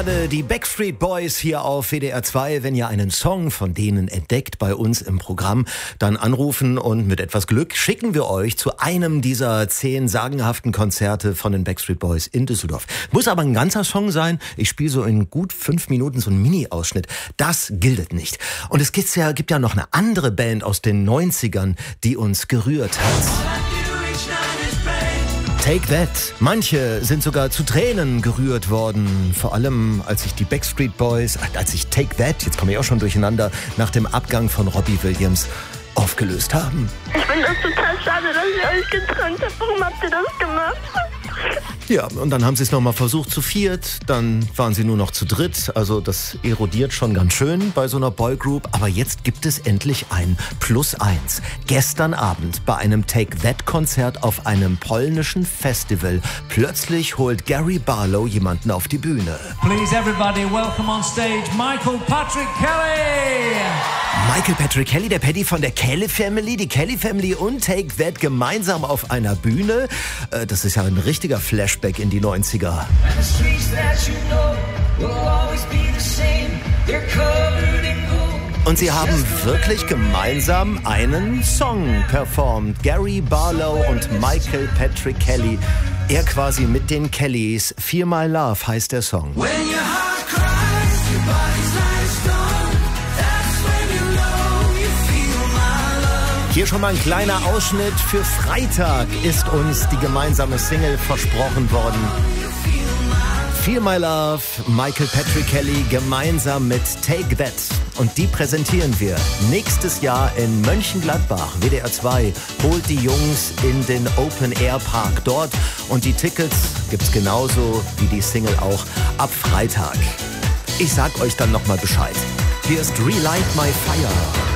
gerade die Backstreet Boys hier auf WDR 2. Wenn ihr einen Song von denen entdeckt bei uns im Programm, dann anrufen und mit etwas Glück schicken wir euch zu einem dieser 10 sagenhaften Konzerte von den Backstreet Boys in Düsseldorf. Muss aber ein ganzer Song sein. Ich spiele so in gut 5 Minuten so einen Mini-Ausschnitt. Das gilt nicht. Und es gibt ja noch eine andere Band aus den 90ern, die uns gerührt hat. Take That. Manche sind sogar zu Tränen gerührt worden. Vor allem, als sich die Backstreet Boys, als sich Take That, jetzt komme ich auch schon durcheinander, nach dem Abgang von Robbie Williams aufgelöst haben. Ich finde das total schade, dass ihr euch getrennt habt. Warum habt ihr das gemacht? Ja, und dann haben sie es nochmal versucht zu viert, dann waren sie nur noch zu dritt, also das erodiert schon ganz schön bei so einer Boygroup, aber jetzt gibt es endlich ein +1. Gestern Abend bei einem Take-That-Konzert auf einem polnischen Festival, plötzlich holt Gary Barlow jemanden auf die Bühne. Please everybody welcome on stage Michael Patrick Kelly! Michael Patrick Kelly, der Paddy von der Kelly Family, die Kelly Family und Take That gemeinsam auf einer Bühne. Das ist ja ein richtiger Flashback in die 90er. Und sie haben wirklich gemeinsam einen Song performt. Gary Barlow und Michael Patrick Kelly. Er quasi mit den Kellys. Feel My Love heißt der Song. Hier schon mal ein kleiner Ausschnitt. Für Freitag ist uns die gemeinsame Single versprochen worden. Feel My Love, Michael Patrick Kelly gemeinsam mit Take That. Und die präsentieren wir nächstes Jahr in Mönchengladbach. WDR 2 holt die Jungs in den Open Air Park dort. Und die Tickets gibt's genauso wie die Single auch ab Freitag. Ich sag euch dann nochmal Bescheid. Hier ist Relight My Fire.